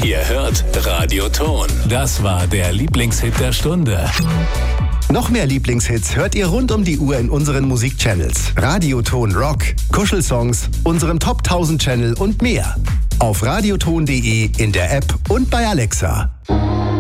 Ihr hört Radio Ton. Das war der Lieblingshit der Stunde. Noch mehr Lieblingshits hört ihr rund um die Uhr in unseren Musikchannels. Radioton Rock, Kuschelsongs, unserem Top 1000 Channel und mehr. Auf radioton.de, in der App und bei Alexa.